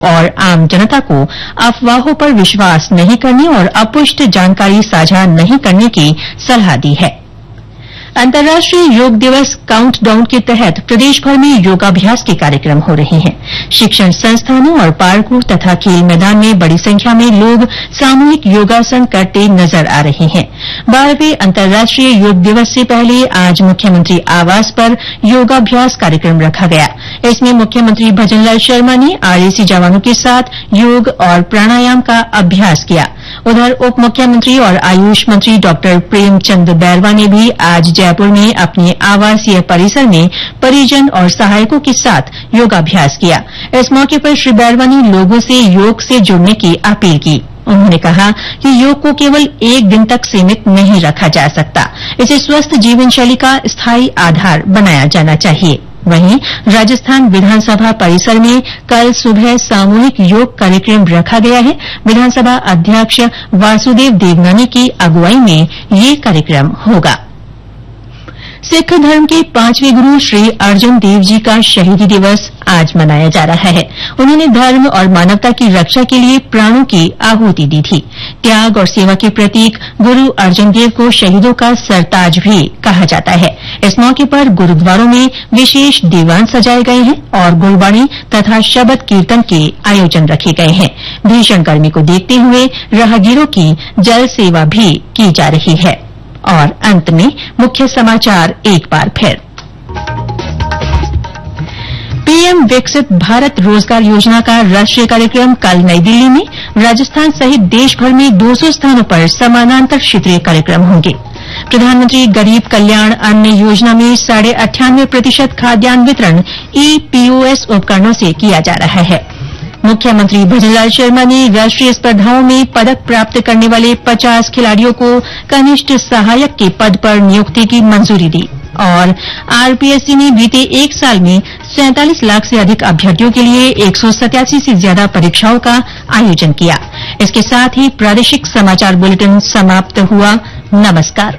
और आम जनता को अफवाहों पर विश्वास नहीं करने और अपुष्ट जानकारी साझा नहीं करने की सलाह दी है। अंतर्राष्ट्रीय योग दिवस काउंटडाउन के तहत प्रदेश भर में योगाभ्यास के कार्यक्रम हो रहे हैं। शिक्षण संस्थानों और पार्कों तथा खेल मैदान में बड़ी संख्या में लोग सामूहिक योगासन करते नजर आ रहे हैं। 12वें अंतर्राष्ट्रीय योग दिवस से पहले आज मुख्यमंत्री आवास पर योगाभ्यास कार्यक्रम रखा गया। इसमें मुख्यमंत्री भजनलाल शर्मा ने आरएसी जवानों के साथ योग और प्राणायाम का अभ्यास किया। उधर उप मुख्यमंत्री और आयुष मंत्री डॉ प्रेमचंद बैरवा ने भी आज जयपुर में अपने आवासीय परिसर में परिजन और सहायकों के साथ योगाभ्यास किया। इस मौके पर श्री बैरवा ने लोगों से योग से जुड़ने की अपील की। उन्होंने कहा कि योग को केवल एक दिन तक सीमित नहीं रखा जा सकता, इसे स्वस्थ जीवन शैली का स्थायी आधार बनाया जाना चाहिए। वहीं राजस्थान विधानसभा परिसर में कल सुबह सामूहिक योग कार्यक्रम रखा गया है। विधानसभा अध्यक्ष वासुदेव देवनानी की अगुवाई में ये कार्यक्रम होगा। सिख धर्म के 5वें गुरु श्री अर्जन देव जी का शहीदी दिवस आज मनाया जा रहा है। उन्होंने धर्म और मानवता की रक्षा के लिए प्राणों की आहुति दी थी। त्याग और सेवा के प्रतीक गुरु अर्जन देव को शहीदों का सरताज भी कहा जाता है। इस मौके पर गुरुद्वारों में विशेष दीवान सजाए गए हैं और गुरबाणी तथा शबद कीर्तन के आयोजन रखे गए हैं। भीषण गर्मी को देखते हुए राहगीरों की जल सेवा भी की जा रही है। और अंत में मुख्य समाचार एक बार फिर। पीएम विकसित भारत रोजगार योजना का राष्ट्रीय कार्यक्रम कल नई दिल्ली में राजस्थान सहित देश भर में 200 स्थानों पर समानांतर क्षेत्रीय कार्यक्रम होंगे। प्रधानमंत्री गरीब कल्याण अन्न योजना में 98.5% खाद्यान्न वितरण ईपीओएस उपकरणों से किया जा रहा है। मुख्यमंत्री भजनलाल शर्मा ने राष्ट्रीय स्पर्धाओं में पदक प्राप्त करने वाले 50 खिलाड़ियों को कनिष्ठ सहायक के पद पर नियुक्ति की मंजूरी दी। और आरपीएससी ने बीते एक साल में 47 लाख से अधिक अभ्यर्थियों के लिए 187 से ज्यादा परीक्षाओं का आयोजन किया। इसके साथ ही प्रादेशिक समाचार बुलेटिन समाप्त हुआ। नमस्कार।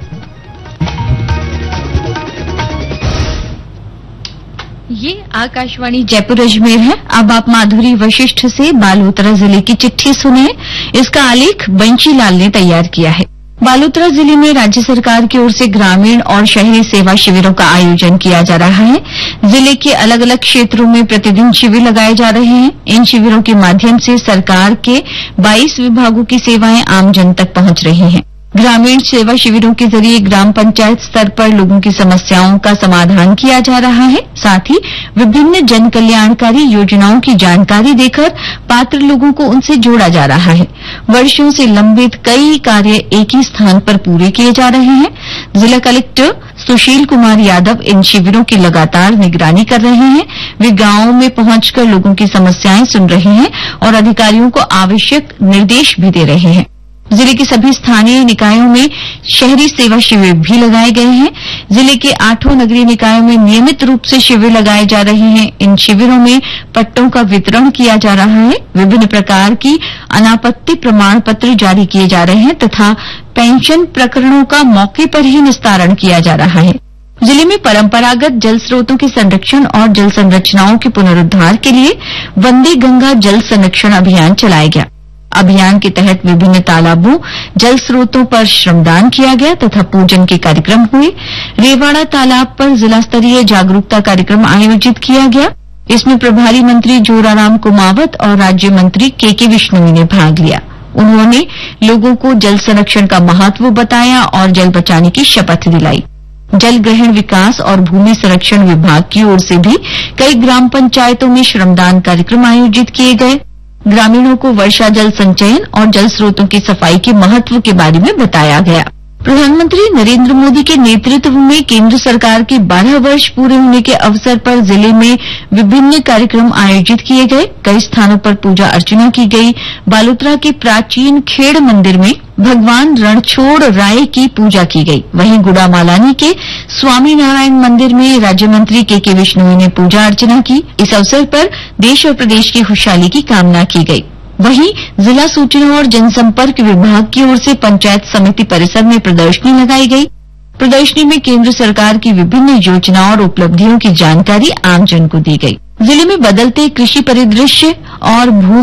ये आकाशवाणी जयपुर अजमेर है। अब आप माधुरी वशिष्ठ से बालोतरा जिले की चिट्ठी सुनिए। इसका आलेख बंशी लाल ने तैयार किया है। बालोतरा जिले में राज्य सरकार की ओर से ग्रामीण और शहरी सेवा शिविरों का आयोजन किया जा रहा है। जिले के अलग अलग क्षेत्रों में प्रतिदिन शिविर लगाए जा रहे हैं। इन शिविरों के माध्यम से सरकार के 22 विभागों की सेवाएं आम जन तक पहुंच रही हैं। ग्रामीण सेवा शिविरों के जरिए ग्राम पंचायत स्तर पर लोगों की समस्याओं का समाधान किया जा रहा है। साथ ही विभिन्न जन कल्याणकारी योजनाओं की जानकारी देकर पात्र लोगों को उनसे जोड़ा जा रहा है। वर्षों से लंबित कई कार्य एक ही स्थान पर पूरे किए जा रहे हैं। जिला कलेक्टर सुशील कुमार यादव इन शिविरों की लगातार निगरानी कर रहे हैं। वे गांवों में पहुंचकर लोगों की समस्याएं सुन रहे हैं और अधिकारियों को आवश्यक निर्देश भी दे रहे हैं। जिले के सभी स्थानीय निकायों में शहरी सेवा शिविर भी लगाए गए हैं। जिले के 8 नगरीय निकायों में नियमित रूप से शिविर लगाए जा रहे हैं। इन शिविरों में पट्टों का वितरण किया जा रहा है। विभिन्न प्रकार की अनापत्ति प्रमाण पत्र जारी किए जा रहे हैं तथा पेंशन प्रकरणों का मौके पर ही निस्तारण किया जा रहा है। जिले में परंपरागत जल स्रोतों के संरक्षण और जल संरचनाओं के पुनरुद्धार के लिए वंदे गंगा जल संरक्षण अभियान चलाया गया। अभियान के तहत विभिन्न तालाबों, जल स्रोतों पर श्रमदान किया गया तथा पूजन के कार्यक्रम हुए। रेवाड़ा तालाब पर जिला स्तरीय जागरूकता कार्यक्रम आयोजित किया गया। इसमें प्रभारी मंत्री जोराराम कुमावत और राज्य मंत्री केके विष्णु ने भाग लिया। उन्होंने लोगों को जल संरक्षण का महत्व बताया और जल बचाने की शपथ दिलाई। जल ग्रहण विकास और भूमि संरक्षण विभाग की ओर से भी कई ग्राम पंचायतों में श्रमदान कार्यक्रम आयोजित किए गए। ग्रामीणों को वर्षा जल संचयन और जल स्रोतों की सफाई के महत्व के बारे में बताया गया। प्रधानमंत्री नरेंद्र मोदी के नेतृत्व में केंद्र सरकार के 12 वर्ष पूरे होने के अवसर पर जिले में विभिन्न कार्यक्रम आयोजित किए गए। कई स्थानों पर पूजा अर्चना की गई। बालोतरा के प्राचीन खेड़ मंदिर में भगवान रणछोड़ राय की पूजा की गई। वहीं गुड़ामालानी के स्वामी नारायण मंदिर में राज्य मंत्री केके विष्णु ने पूजा अर्चना की। इस अवसर पर देश और प्रदेश की खुशहाली की कामना की गई। वहीं जिला सूचना और जनसंपर्क विभाग की ओर से पंचायत समिति परिसर में प्रदर्शनी लगाई गई। प्रदर्शनी में केंद्र सरकार की विभिन्न योजनाओं और उपलब्धियों की जानकारी आमजन को दी गई। जिले में बदलते कृषि परिदृश्य और भू